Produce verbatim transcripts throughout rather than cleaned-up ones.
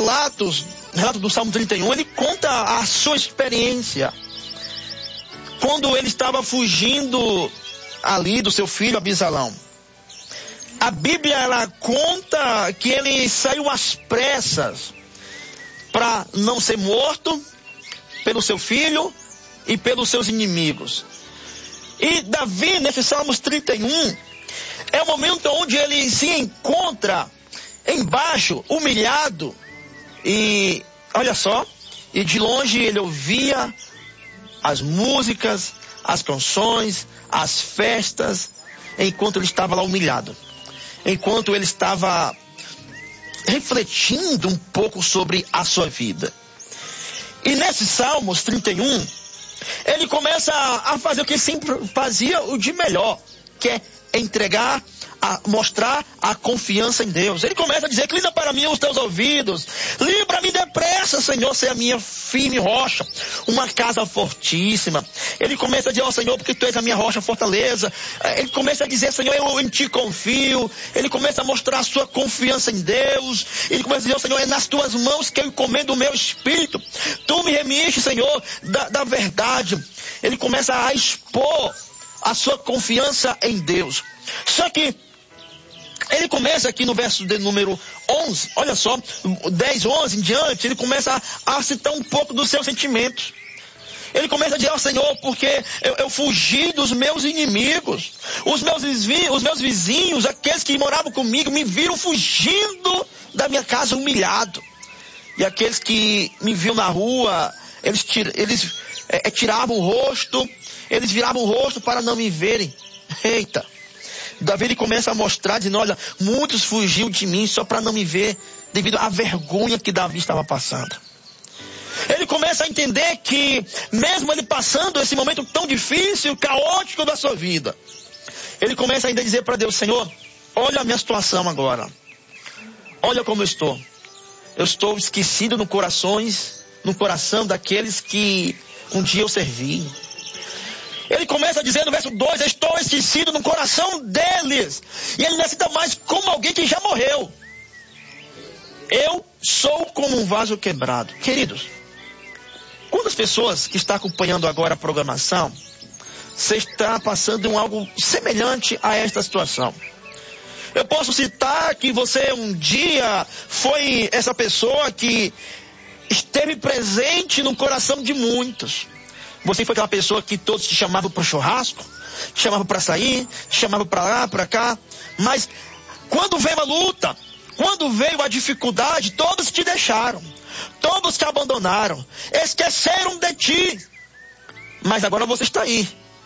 relatos, relato do Salmo trinta e um, ele conta a sua experiência. Quando ele estava fugindo ali do seu filho Absalão. A Bíblia, ela conta que ele saiu às pressas para não ser morto pelo seu filho e pelos seus inimigos. E Davi, nesse Salmos trinta e um, é o momento onde ele se encontra embaixo, humilhado, e olha só, e de longe ele ouvia as músicas, as canções, as festas, enquanto ele estava lá humilhado, enquanto ele estava refletindo um pouco sobre a sua vida. E nesse Salmos trinta e um, ele começa a fazer o que sempre fazia, o de melhor, que é entregar, a mostrar a confiança em Deus. Ele começa a dizer: inclina para mim os teus ouvidos, livra-me depressa, Senhor, ser a minha firme rocha, uma casa fortíssima. Ele começa a dizer: ó oh, Senhor, porque tu és a minha rocha, fortaleza. Ele começa a dizer: Senhor, eu em ti confio. Ele começa a mostrar a sua confiança em Deus. Ele começa a dizer: ó oh, Senhor, é nas tuas mãos que eu encomendo o meu espírito. Tu me remiste, Senhor, da, da verdade. Ele começa a expor a sua confiança em Deus. Só que ele começa aqui no verso de número onze, olha só, dez, onze em diante, ele começa a, a citar um pouco dos seus sentimentos. Ele começa a dizer: ó oh, Senhor, porque eu, eu fugi dos meus inimigos. Os meus, os meus vizinhos, aqueles que moravam comigo, me viram fugindo da minha casa humilhado. E aqueles que me viam na rua, eles, tir, eles é, tiravam o rosto, eles viravam o rosto para não me verem. Eita! Davi, ele começa a mostrar, dizendo: olha, muitos fugiam de mim só para não me ver, devido à vergonha que Davi estava passando. Ele começa a entender que, mesmo ele passando esse momento tão difícil, caótico da sua vida, ele começa ainda a dizer para Deus: Senhor, olha a minha situação agora. Olha como eu estou. Eu estou esquecido no corações, no coração daqueles que um dia eu servi. Ele começa a dizer no verso dois: eu estou esquecido no coração deles. E ele necessita mais como alguém que já morreu. Eu sou como um vaso quebrado. Queridos, quantas pessoas que estão acompanhando agora a programação, você está passando em algo semelhante a esta situação? Eu posso citar que você um dia foi essa pessoa que esteve presente no coração de muitos. Você foi aquela pessoa que todos te chamavam para o churrasco, te chamavam para sair, te chamavam para lá, para cá. Mas quando veio a luta, quando veio a dificuldade, todos te deixaram. Todos te abandonaram. Esqueceram de ti. Mas agora você está aí.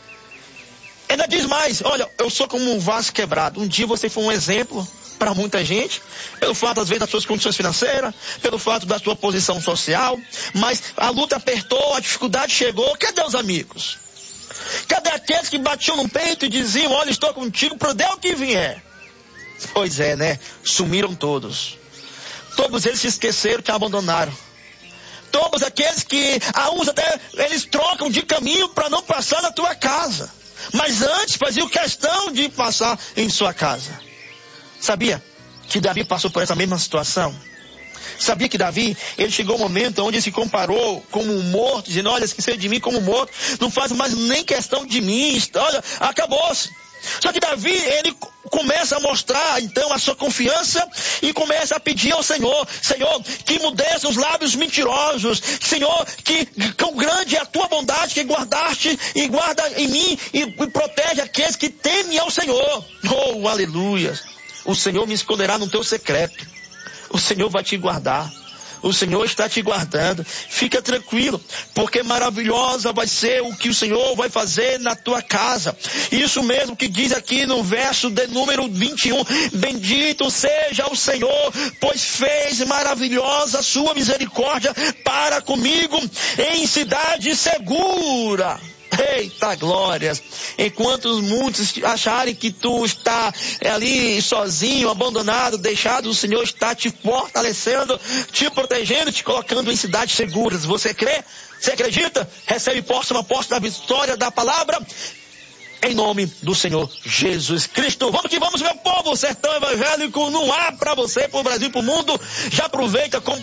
Ainda diz mais: olha, eu sou como um vaso quebrado. Um dia você foi um exemplo para muita gente, pelo fato, às vezes, das suas condições financeiras, pelo fato da sua posição social, mas a luta apertou, a dificuldade chegou. Cadê os amigos? Cadê aqueles que batiam no peito e diziam: olha, estou contigo, para der o que vier? Pois é, né? Sumiram todos. Todos eles se esqueceram, te abandonaram. Todos aqueles que, a uns até, eles trocam de caminho para não passar na tua casa, mas antes faziam questão de passar em sua casa. Sabia que Davi passou por essa mesma situação? Sabia que Davi, ele chegou um momento onde ele se comparou como um morto, dizendo: olha, esqueceram de mim como morto, não faz mais nem questão de mim, olha, acabou-se. Só que Davi, ele começa a mostrar então a sua confiança e começa a pedir ao Senhor: Senhor, que mudesse os lábios mentirosos. Senhor, que quão grande é a tua bondade, que guardaste e guarda em mim e, e protege aqueles que temem ao Senhor. Oh, aleluia! O Senhor me esconderá no teu secreto. O Senhor vai te guardar. O Senhor está te guardando. Fica tranquilo, porque maravilhosa vai ser o que o Senhor vai fazer na tua casa. Isso mesmo que diz aqui no verso de número vinte e um. Bendito seja o Senhor, pois fez maravilhosa a sua misericórdia para comigo em cidade segura. Eita glórias! Enquanto muitos acharem que tu está ali sozinho, abandonado, deixado, o Senhor está te fortalecendo, te protegendo, te colocando em cidades seguras. Você crê? Você acredita? Recebe posse, uma posse da vitória da palavra, em nome do Senhor Jesus Cristo. Vamos que vamos, meu povo! Sertão evangélico no ar para você, para o Brasil, para o mundo. Já aproveita,